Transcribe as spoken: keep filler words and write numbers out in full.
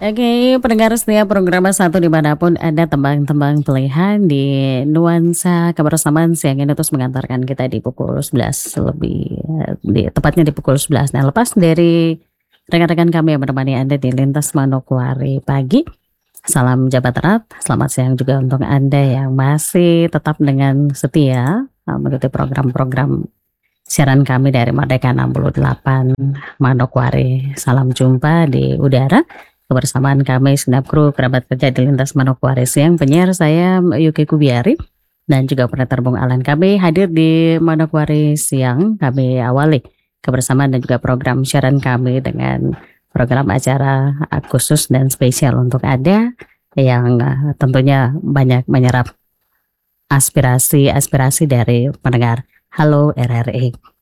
Oke, pendengar setia program satu dimanapun Anda, tembang-tembang pilihan di nuansa kebersamaan siang ini terus mengantarkan kita di pukul sebelas lebih, eee, di tepatnya di pukul sebelas. Nah, lepas dari rekan-rekan kami yang menemani Anda di Lintas Manokwari pagi, salam jabat erat, selamat siang juga untuk Anda yang masih tetap dengan setia, eee, mengikuti program-program siaran kami dari Merdeka enam puluh delapan Manokwari. Salam jumpa di udara kebersamaan kami segenap kru kerabat kerja di Lintas Manokwari Siang. Penyiar saya Yuki Kubiari dan juga penerbang Bung Alan. Kami hadir di Manokwari Siang. Kami awali kebersamaan dan juga program siaran kami dengan program acara uh, khusus dan spesial untuk Anda yang uh, tentunya banyak menyerap aspirasi-aspirasi dari pendengar. Halo R R I.